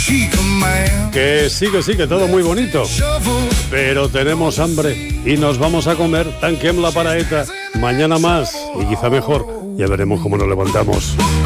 Que sí, que todo muy bonito. Pero tenemos hambre y nos vamos a comer. Tanquem la paraeta. Mañana más y quizá mejor. Ya veremos cómo nos levantamos.